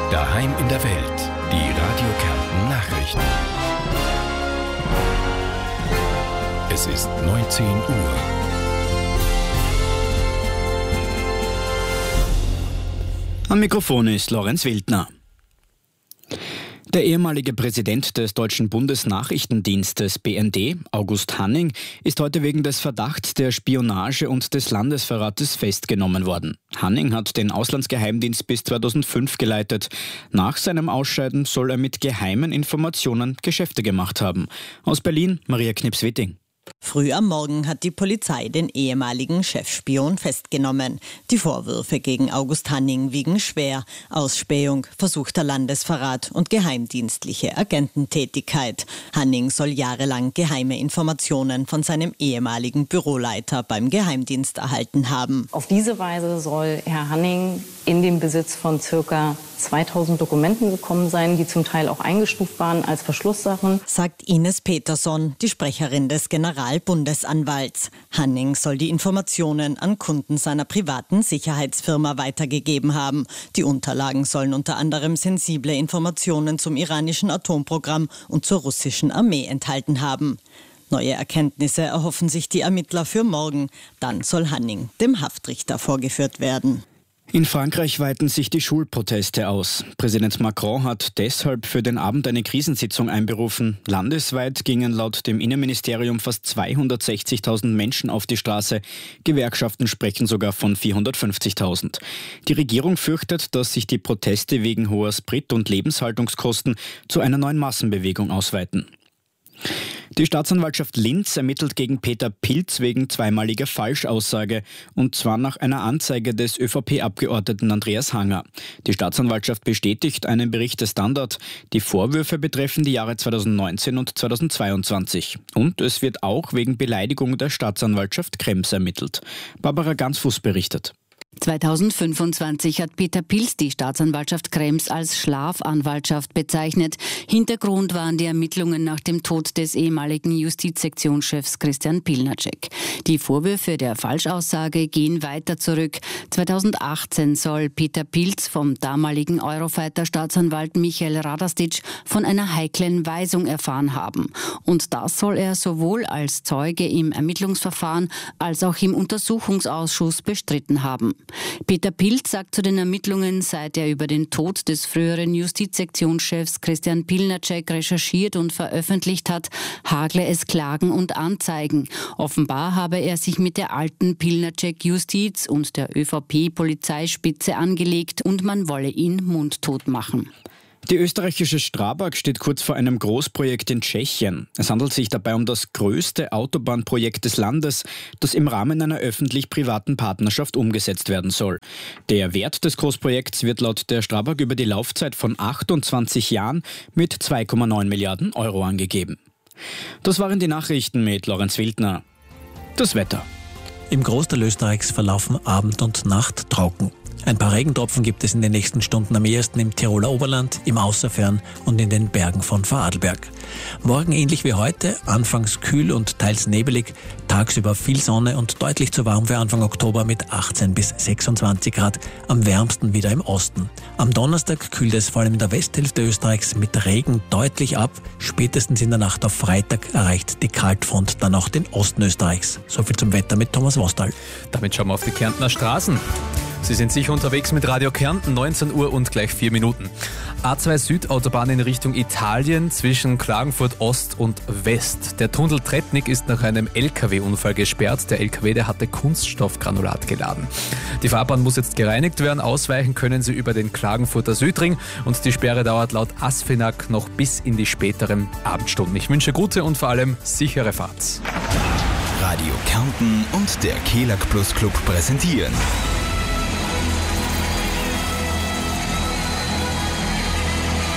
Daheim in der Welt. Die Radio Kärnten Nachrichten. Es ist 19 Uhr. Am Mikrofon ist Lorenz Wildner. Der ehemalige Präsident des Deutschen Bundesnachrichtendienstes BND, August Hanning, ist heute wegen des Verdachts der Spionage und des Landesverrates festgenommen worden. Hanning hat den Auslandsgeheimdienst bis 2005 geleitet. Nach seinem Ausscheiden soll er mit geheimen Informationen Geschäfte gemacht haben. Aus Berlin, Maria Knips-Witting. Früh am Morgen hat die Polizei den ehemaligen Chefspion festgenommen. Die Vorwürfe gegen August Hanning wiegen schwer. Ausspähung, versuchter Landesverrat und geheimdienstliche Agententätigkeit. Hanning soll jahrelang geheime Informationen von seinem ehemaligen Büroleiter beim Geheimdienst erhalten haben. Auf diese Weise soll Herr Hanning in den Besitz von ca. 2000 Dokumenten gekommen sein, die zum Teil auch eingestuft waren als Verschlusssachen, sagt Ines Peterson, die Sprecherin des Generalbundesanwalts. Hanning soll die Informationen an Kunden seiner privaten Sicherheitsfirma weitergegeben haben. Die Unterlagen sollen unter anderem sensible Informationen zum iranischen Atomprogramm und zur russischen Armee enthalten haben. Neue Erkenntnisse erhoffen sich die Ermittler für morgen. Dann soll Hanning dem Haftrichter vorgeführt werden. In Frankreich weiten sich die Schulproteste aus. Präsident Macron hat deshalb für den Abend eine Krisensitzung einberufen. Landesweit gingen laut dem Innenministerium fast 260.000 Menschen auf die Straße. Gewerkschaften sprechen sogar von 450.000. Die Regierung fürchtet, dass sich die Proteste wegen hoher Sprit- und Lebenshaltungskosten zu einer neuen Massenbewegung ausweiten. Die Staatsanwaltschaft Linz ermittelt gegen Peter Pilz wegen zweimaliger Falschaussage, und zwar nach einer Anzeige des ÖVP-Abgeordneten Andreas Hanger. Die Staatsanwaltschaft bestätigt einen Bericht des Standard. Die Vorwürfe betreffen die Jahre 2019 und 2022. Und es wird auch wegen Beleidigung der Staatsanwaltschaft Krems ermittelt. Barbara Gansfuß berichtet. 2025 hat Peter Pilz die Staatsanwaltschaft Krems als Schlafanwaltschaft bezeichnet. Hintergrund waren die Ermittlungen nach dem Tod des ehemaligen Justizsektionschefs Christian Pilnacek. Die Vorwürfe der Falschaussage gehen weiter zurück. 2018 soll Peter Pilz vom damaligen Eurofighter-Staatsanwalt Michael Radastic von einer heiklen Weisung erfahren haben. Und das soll er sowohl als Zeuge im Ermittlungsverfahren als auch im Untersuchungsausschuss bestritten haben. Peter Pilz sagt zu den Ermittlungen, seit er über den Tod des früheren Justizsektionschefs Christian Pilnacek recherchiert und veröffentlicht hat, hagle es Klagen und Anzeigen. Offenbar habe er sich mit der alten Pilnacek-Justiz und der ÖVP-Polizeispitze angelegt und man wolle ihn mundtot machen. Die österreichische Strabag steht kurz vor einem Großprojekt in Tschechien. Es handelt sich dabei um das größte Autobahnprojekt des Landes, das im Rahmen einer öffentlich-privaten Partnerschaft umgesetzt werden soll. Der Wert des Großprojekts wird laut der Strabag über die Laufzeit von 28 Jahren mit 2,9 Milliarden Euro angegeben. Das waren die Nachrichten mit Lorenz Wildner. Das Wetter. Im Großteil Österreichs verlaufen Abend und Nacht trocken. Ein paar Regentropfen gibt es in den nächsten Stunden am ehesten im Tiroler Oberland, im Außerfern und in den Bergen von Vorarlberg. Morgen ähnlich wie heute, anfangs kühl und teils nebelig, tagsüber viel Sonne und deutlich zu warm für Anfang Oktober mit 18 bis 26 Grad, am wärmsten wieder im Osten. Am Donnerstag kühlt es vor allem in der Westhälfte Österreichs mit Regen deutlich ab. Spätestens in der Nacht auf Freitag erreicht die Kaltfront dann auch den Osten Österreichs. Soviel zum Wetter mit Thomas Wostal. Damit schauen wir auf die Kärntner Straßen. Sie sind sicher unterwegs mit Radio Kärnten, 19 Uhr und gleich 4 Minuten. A2 Südautobahn in Richtung Italien zwischen Klagenfurt Ost und West. Der Tunnel Tretnik ist nach einem LKW-Unfall gesperrt. Der LKW, der hatte Kunststoffgranulat geladen. Die Fahrbahn muss jetzt gereinigt werden. Ausweichen können Sie über den Klagenfurter Südring und die Sperre dauert laut ASFINAG noch bis in die späteren Abendstunden. Ich wünsche gute und vor allem sichere Fahrt. Radio Kärnten und der Kelag Plus Club präsentieren.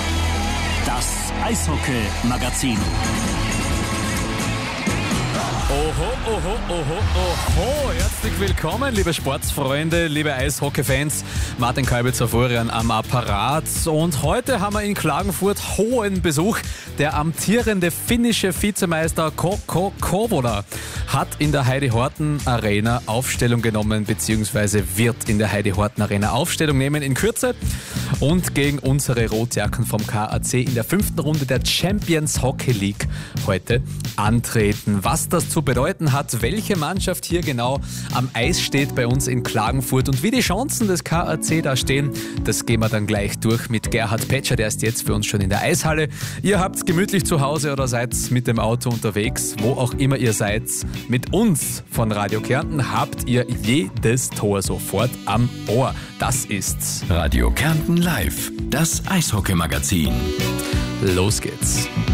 Das Eishockey-Magazin. Oho. Herzlich willkommen, liebe Sportsfreunde, liebe Eishockey-Fans. Martin Kalbitzer-Florian am Apparat. Und heute haben wir in Klagenfurt hohen Besuch. Der amtierende finnische Vizemeister Kokko Kouvola hat in der Heidi Horten Arena Aufstellung genommen, beziehungsweise wird in der Heidi Horten Arena Aufstellung nehmen in Kürze und gegen unsere Rotjacken vom KAC in der 5. Runde der Champions Hockey League heute antreten. Was das zu bedeuten hat, welche Mannschaft hier genau am Eis steht bei uns in Klagenfurt und wie die Chancen des KAC da stehen, das gehen wir dann gleich durch mit Gerhard Petscher, der ist jetzt für uns schon in der Eishalle. Ihr habt gemütlich zu Hause oder seid mit dem Auto unterwegs, wo auch immer ihr seid. Mit uns von Radio Kärnten habt ihr jedes Tor sofort am Ohr. Das ist Radio Kärnten live, das Eishockey-Magazin. Los geht's.